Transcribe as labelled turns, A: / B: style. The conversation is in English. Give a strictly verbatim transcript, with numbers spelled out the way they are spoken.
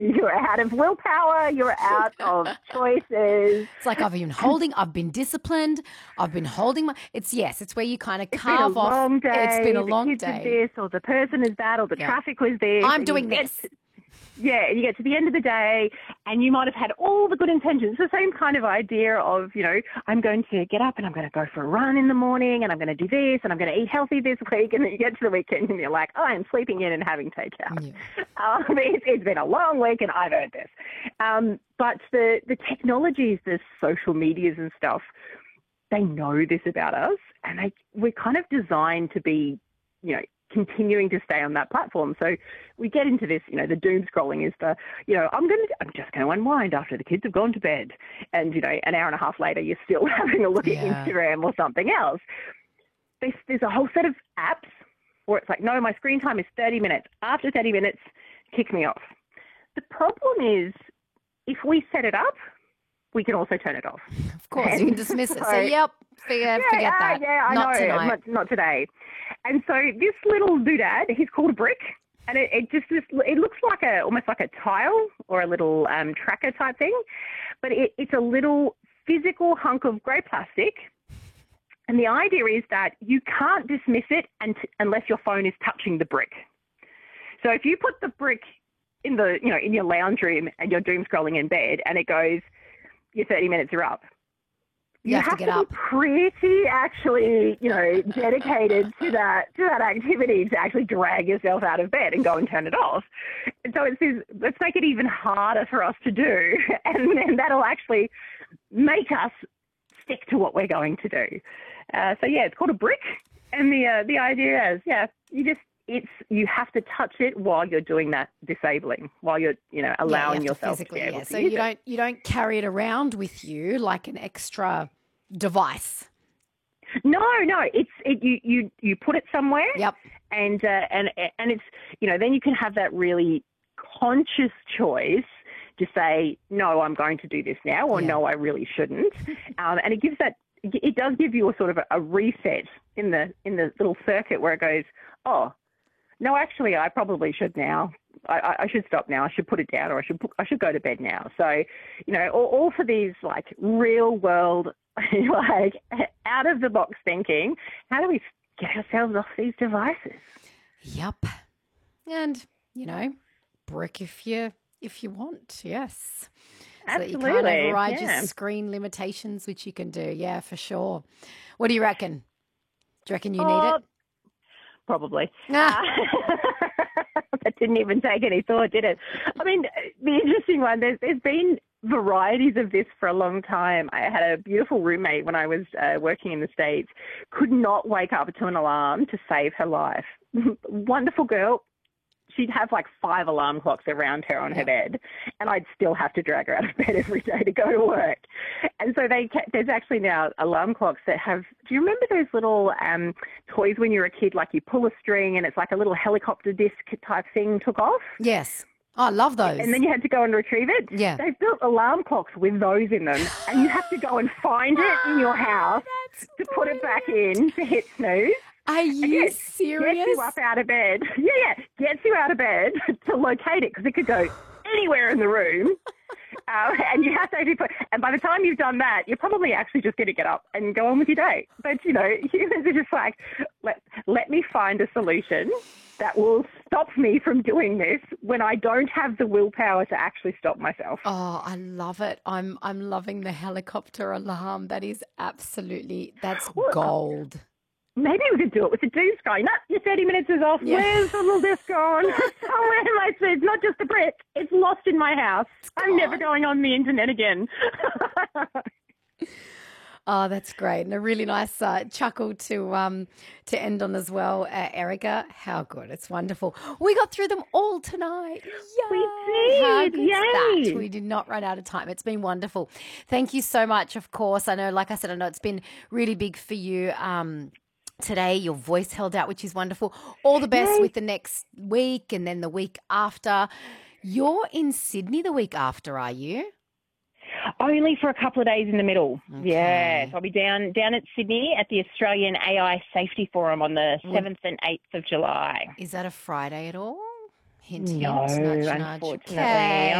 A: you're out of willpower, you're out of choices.
B: It's like I've been holding, I've been disciplined, I've been holding my, it's, yes, it's where you kind of
A: It's been a
B: carve off.
A: long day.
B: It's been a
A: the
B: long
A: kids
B: day.
A: Did this, or the person is that, or the
B: Yeah.
A: traffic was this.
B: I'm
A: and
B: doing
A: you get
B: this.
A: to- Yeah, and you get to the end of the day and you might have had all the good intentions. It's the same kind of idea of, you know, I'm going to get up and I'm going to go for a run in the morning and I'm going to do this and I'm going to eat healthy this week. And then you get to the weekend and you're like, oh, I'm sleeping in and having takeout.
B: Yeah.
A: Um, it's, it's been a long week and I've earned this. Um, but the, the technologies, the social medias and stuff, they know this about us and they, we're kind of designed to be, you know, continuing to stay on that platform. So we get into this, you know, the doom scrolling is the, you know, I'm going to, I'm just going to unwind after the kids have gone to bed. And, you know, an hour and a half later, you're still having a look
B: Yeah.
A: at Instagram or something else. There's, there's a whole set of apps where it's like, no, my screen time is thirty minutes. After thirty minutes, kick me off. The problem is if we set it up, we can also turn it off.
B: Of course, you can dismiss it. So,
A: So-
B: yep, forget,
A: Yeah,
B: forget
A: uh,
B: that.
A: yeah, I
B: Not
A: know.
B: tonight.
A: Not, not today. And so this little doodad, he's called a brick, and it, it just this, it looks like a almost like a tile or a little um, tracker type thing, but it, it's a little physical hunk of grey plastic. And the idea is that you can't dismiss it unt- unless your phone is touching the brick. So if you put the brick in the you know in your lounge room and you're doom scrolling in bed, and it goes, your thirty minutes are up.
B: You have to get
A: be
B: up.
A: pretty actually, you know, dedicated to that to that activity to actually drag yourself out of bed and go and turn it off. And so it's this, let's make it even harder for us to do, and then that'll actually make us stick to what we're going to do. Uh, so yeah, it's called a brick, and the uh, the idea is yeah, you just it's you have to touch it while you're doing that disabling, while you're you know allowing
B: yeah, you have to
A: yourself to
B: physically,
A: be able
B: yeah.
A: to
B: So
A: use
B: you
A: it.
B: don't you don't carry it around with you like an extra device.
A: No, no, it's it, you you you put it somewhere.
B: Yep.
A: And uh, and and it's you know then you can have that really conscious choice to say no, I'm going to do this now, or
B: Yeah.
A: no, I really shouldn't. um, and it gives that it does give you a sort of a, a reset in the in the little circuit where it goes, oh, no, actually, I probably should now. I, I, I should stop now. I should put it down, or I should put, I should go to bed now. So, you know, all, all for these like real world, like out of the box thinking. How do we get ourselves off these devices?
B: Yep. And, you know, brick if you if you want, yes. So that you can't
A: Absolutely,
B: override
A: yeah.
B: your screen limitations, which you can do. Yeah, for sure. What do you reckon? Do you reckon you need
A: Oh,
B: it?
A: Probably.
B: Ah.
A: Uh, that didn't even take any thought, did it? I mean, the interesting one, there's, there's been varieties of this for a long time. I had a beautiful roommate when I was uh, working in the States, could not wake up to an alarm to save her life. Wonderful girl. She'd have like five alarm clocks around her on her bed, and I'd still have to drag her out of bed every day to go to work. And so they ca- there's actually now alarm clocks that have, do you remember those little um, toys when you were a kid, like you pull a string and it's like a little helicopter disc type thing took off?
B: Yes. Oh, I love those.
A: And then you had to go and retrieve it?
B: Yeah.
A: They've built alarm clocks with those in them, and you have to go and find it in your house to put it back in to hit snooze.
B: Are you
A: Yes,
B: serious?
A: Gets you up out of bed. Yeah, yeah. Gets you out of bed to locate it because it could go anywhere in the room. Uh, and you have to actually put, and by the time you've done that, you're probably actually just going to get up and go on with your day. But, you know, humans are just like, let, let me find a solution that will stop me from doing this when I don't have the willpower to actually stop myself.
B: Oh, I love it. I'm I'm loving the helicopter alarm. That is absolutely, that's
A: Well,
B: gold.
A: Maybe we could do it with the doom scrolling. No, your thirty minutes is off.
B: Yeah.
A: Where's the little disc gone? Somewhere in my it's not just a brick. It's lost in my house. I'm never going on the internet again.
B: Oh, that's great. And a really nice uh, chuckle to um to end on as well, uh, Erica. How good. It's wonderful. We got through them all tonight. Yay.
A: We did.
B: How good's that?
A: Yay.
B: We did not run out of time. It's been wonderful. Thank you so much, of course. I know, like I said, I know it's been really big for you. Um, Today, your voice held out, which is wonderful. All the best
A: Yay.
B: with the next week and then the week after. You're in Sydney the week after, are you?
A: Only for a couple of days in the middle.
B: Okay.
A: Yes, I'll be down down at Sydney at the Australian A I Safety Forum on the seventh and eighth of July.
B: Is that a Friday at all? Hint, hint,
A: No,
B: nudge, nudge.
A: unfortunately.
B: Okay.